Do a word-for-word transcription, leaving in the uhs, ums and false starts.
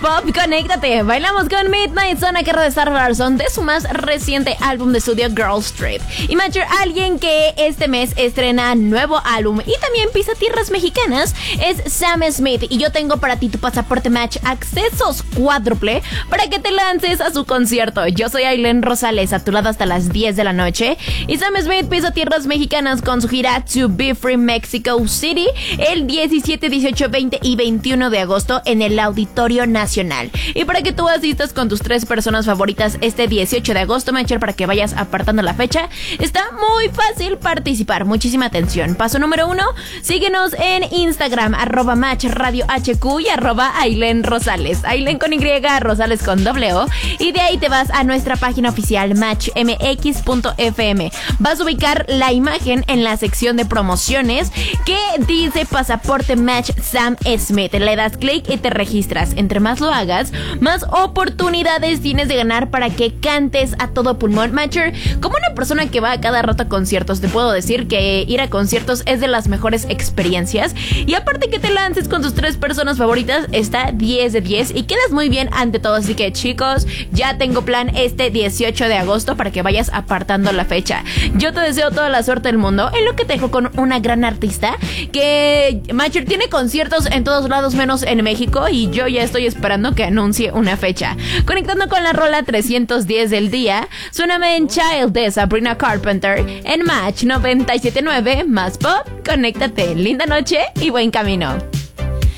Pop, conéctate. Bailamos con Midnight Sun a cargo de Sarah Larsson de su más reciente álbum de estudio Girl Street. Y Matcher, alguien que este mes estrena nuevo álbum y también pisa tierras mexicanas es Sam Smith. Y yo tengo para ti tu pasaporte Match accesos cuádruple para que te lances a su concierto. Yo soy Ailén Rosales, a tu lado hasta las diez de la noche. Y Sam Smith pisa tierras mexicanas con su gira To Be Free Mexico City el diecisiete, dieciocho, veinte y veintiuno de agosto en el Auditorio Nacional. Y para que tú asistas con tus tres personas favoritas este dieciocho de agosto, Matcher, para que vayas apartando la fecha, está muy fácil participar. Muchísima atención. Paso número uno, síguenos en Instagram, arroba Match Radio H Q y arroba Ailén Rosales. Ailén con Y, Rosales con doble O. Y de ahí te vas a nuestra página oficial match m x punto f m. Vas a ubicar la imagen en la sección de promociones que dice pasaporte Match Sam Smith. Le das clic y te registras. Entre más lo hagas, más oportunidades tienes de ganar para que cantes a todo pulmón. Matcher, como una persona que va a cada rato a conciertos, te puedo decir que ir a conciertos es de las mejores experiencias. Y aparte que te lances con tus tres personas favoritas, está diez de diez y quedas muy bien ante todo. Así que, chicos, ya tengo plan este dieciocho de agosto para que vayas apartando la fecha. Yo te deseo toda la suerte del mundo, en lo que te dejo con una gran artista que, Matcher, tiene conciertos en todos lados menos en México, y yo ya estoy esperando que anuncie una fecha. Conectando con la rola trescientos diez del día, suéname en Child de Sabrina Carpenter en Match noventa y siete punto nueve, más pop. Conéctate, linda noche y buen camino.